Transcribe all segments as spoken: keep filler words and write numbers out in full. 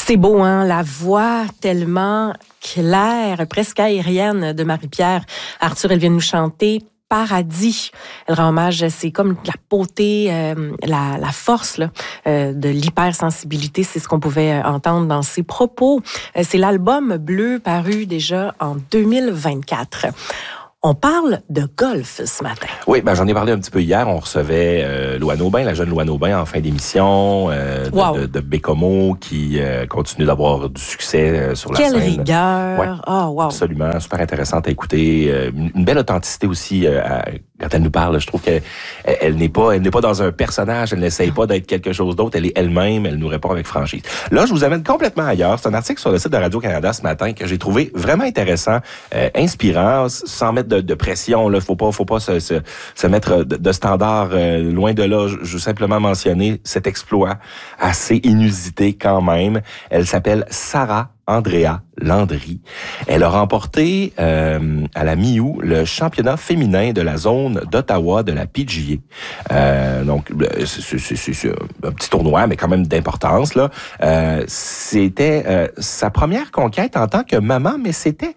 C'est beau, hein? La voix tellement claire, presque aérienne de Marie-Pierre Arthur. Elle vient nous chanter Paradis. Elle rend hommage, c'est comme la beauté, euh, la, la force là, euh, de l'hypersensibilité. C'est ce qu'on pouvait entendre dans ses propos. Euh, c'est l'album Bleu paru déjà en deux mille vingt-quatre. On parle de golf ce matin. Oui, ben j'en ai parlé un petit peu hier. On recevait euh, Louane Aubin, la jeune Louane Aubin, en fin d'émission, euh, de, wow. de, de Bécomo, qui euh, continue d'avoir du succès euh, sur la Quelle scène. Quelle rigueur! Ouais, oh, wow. Absolument, super intéressante à écouter. Euh, une belle authenticité aussi euh, à, quand elle nous parle. Je trouve qu'elle elle, elle n'est pas, elle n'est pas dans un personnage. Elle n'essaye pas d'être quelque chose d'autre. Elle est elle-même. Elle nous répond avec franchise. Là, je vous amène complètement ailleurs. C'est un article sur le site de Radio-Canada ce matin que j'ai trouvé vraiment intéressant, euh, inspirant, sans mettre de, de pression. Là, faut pas, faut pas se, se, se mettre de, de standards euh, loin de là. Je, je veux simplement mentionner cet exploit assez inusité quand même. Elle s'appelle Sarah Andrea Landry. Elle a remporté euh, à la mi-août le championnat féminin de la zone d'Ottawa de la P G A. Euh, donc, c'est, c'est, c'est, c'est un petit tournoi, mais quand même d'importance. Là, euh, c'était euh, sa première conquête en tant que maman, mais c'était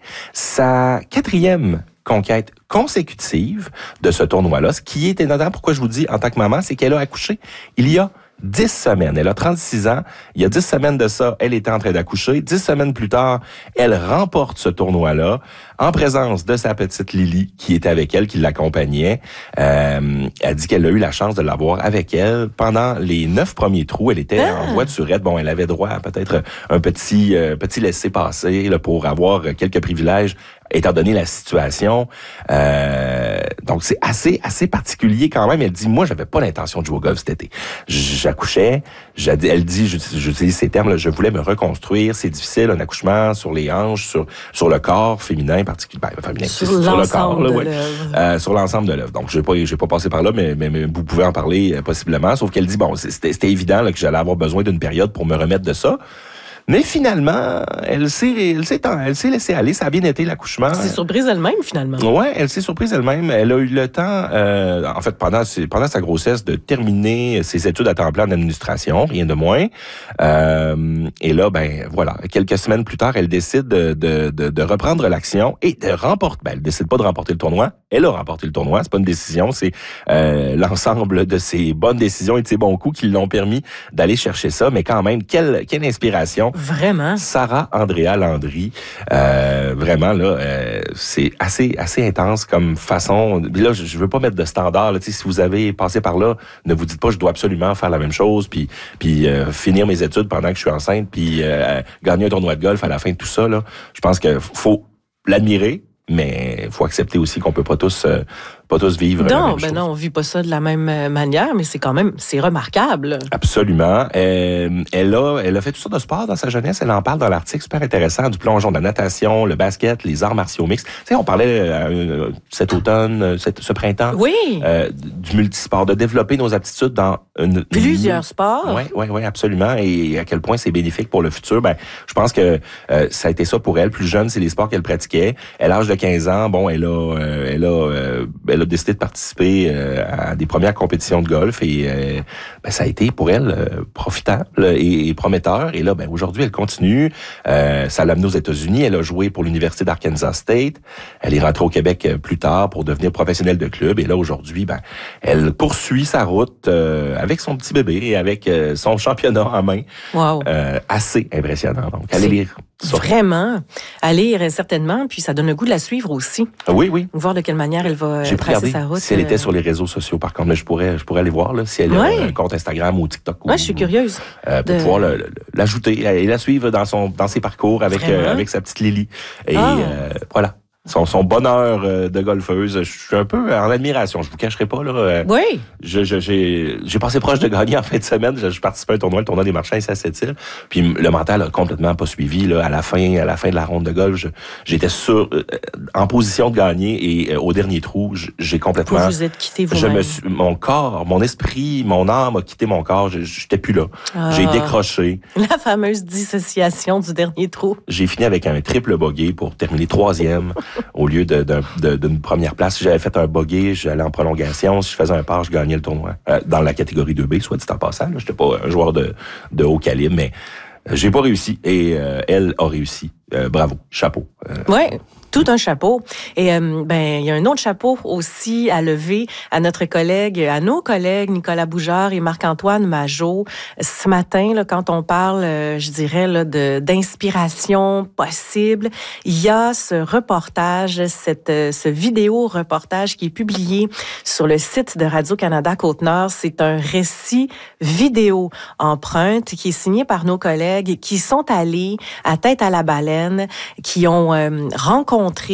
sa quatrième conquête consécutive de ce tournoi-là. Ce qui est étonnant, pourquoi je vous dis en tant que maman, c'est qu'elle a accouché il y a dix semaines. Elle a trente-six ans. Il y a dix semaines de ça, elle était en train d'accoucher. Dix semaines plus tard, elle remporte ce tournoi-là en présence de sa petite Lily qui était avec elle, qui l'accompagnait. Euh, elle dit qu'elle a eu la chance de l'avoir avec elle pendant les neuf premiers trous. Elle était ah. en voiturette. Bon, elle avait droit à peut-être un petit euh, petit laissez-passer là, pour avoir quelques privilèges étant donné la situation. Euh, donc, c'est assez assez particulier quand même. Elle dit, moi, j'avais pas l'intention de jouer au golf cet été. J'accouchais. Elle dit, j'utilise ces termes, là, je voulais me reconstruire. C'est difficile, un accouchement sur les hanches, sur sur le corps féminin particulier, ben, féminin, sur, sur le corps, là, de ouais. euh, sur l'ensemble de l'œuvre. Donc, je vais pas, je vais pas passer par là, mais, mais, mais vous pouvez en parler euh, possiblement. Sauf qu'elle dit, bon, c'était, c'était évident là, que j'allais avoir besoin d'une période pour me remettre de ça. Mais finalement, elle s'est, elle s'est, elle s'est laissée aller. Ça a bien été l'accouchement. Elle s'est surprise elle-même, finalement. Ouais, elle s'est surprise elle-même. Elle a eu le temps, euh, en fait, pendant, pendant sa grossesse, de terminer ses études à temps plein en administration, rien de moins. Euh, et là, ben voilà, quelques semaines plus tard, elle décide de, de, de, de reprendre l'action et de remporter. Ben, elle décide pas de remporter le tournoi. Elle a remporté le tournoi. C'est pas une décision, c'est euh, l'ensemble de ses bonnes décisions et de ses bons coups qui l'ont permis d'aller chercher ça. Mais quand même, quelle, quelle inspiration. Vraiment. Sarah Andrea Landry, euh, vraiment là, euh, c'est assez assez intense comme façon. Là, je, je veux pas mettre de standard. Là, si vous avez passé par là, ne vous dites pas je dois absolument faire la même chose, puis puis euh, finir mes études pendant que je suis enceinte, puis euh, gagner un tournoi de golf à la fin de tout ça. Là, je pense que faut l'admirer, mais il faut accepter aussi qu'on peut pas tous euh, pas tous vivre non, la même ben chose. Non, on vit pas ça de la même manière, mais c'est quand même, c'est remarquable. Absolument. Euh, elle a, elle a fait tout ça de sport dans sa jeunesse. Elle en parle dans l'article, super intéressant, du plongeon, de la natation, le basket, les arts martiaux mixtes. Tu sais, on parlait euh, cet automne, cet, ce printemps, oui, euh, du multisport, de développer nos aptitudes dans une, plusieurs une... sports. Oui, oui, oui, absolument. Et à quel point c'est bénéfique pour le futur. Ben, je pense que euh, ça a été ça pour elle. Plus jeune, c'est les sports qu'elle pratiquait. À l'âge de quinze ans, bon, elle a, euh, elle a, euh, elle a décidé de participer euh, à des premières compétitions de golf et euh, ben, ça a été pour elle euh, profitable et, et prometteur. Et là, ben aujourd'hui, elle continue. Euh, ça l'a amenée aux États-Unis. Elle a joué pour l'Université d'Arkansas State. Elle est rentrée au Québec euh, plus tard pour devenir professionnelle de club. Et là, aujourd'hui, ben, elle poursuit sa route euh, avec son petit bébé et avec euh, son championnat en main. Wow. Euh, assez impressionnant. Donc, allez lire. Ça. Vraiment. À lire, certainement. Puis ça donne le goût de la suivre aussi. Oui, oui. Voir de quelle manière elle va J'ai tracer sa route. Si elle était sur les réseaux sociaux, par contre, mais je pourrais, je pourrais aller voir là, si elle ouais. a un compte Instagram ou TikTok. Moi, ouais, je suis curieuse. Euh, pour de... pouvoir le, le, l'ajouter et la suivre dans son, dans ses parcours avec, euh, avec sa petite Lily. Et ah. euh, voilà. Son, son bonheur euh, de golfeuse, je suis un peu en admiration. Je vous cacherai pas là. Euh, oui. Je, je, j'ai, j'ai passé proche de gagner en fin de semaine. Je, je participais à un tournoi, le tournoi des Marchands ici à Sept-Îles. Puis le mental a complètement pas suivi là. À la fin, à la fin de la ronde de golf, je, j'étais sur, euh, en position de gagner et euh, au dernier trou, j'ai complètement. Vous vous êtes quitté vous-même. Je me suis, mon corps, mon esprit, mon âme a quitté mon corps. Je, j'étais plus là. Ah. J'ai décroché. La fameuse dissociation du dernier trou. J'ai fini avec un triple bogey pour terminer troisième. Au lieu de, de, de, d'une première place. Si j'avais fait un bogey, j'allais en prolongation. Si je faisais un par, je gagnais le tournoi. Euh, dans la catégorie deux B, soit dit en passant. Je n'étais pas un joueur de, de haut calibre, mais J'ai pas réussi et euh, elle a réussi. Euh, bravo, chapeau. Euh, ouais. Tout un chapeau. Et euh, ben, il y a un autre chapeau aussi à lever à notre collègue, à nos collègues Nicolas Bougère et Marc-Antoine Majot. Ce matin, là, quand on parle, euh, je dirais, là, de d'inspiration possible, il y a ce reportage, cette, ce vidéo-reportage qui est publié sur le site de Radio-Canada Côte-Nord. C'est un récit vidéo empreinte qui est signé par nos collègues qui sont allés à Tête à la Baleine, qui ont euh, rencontré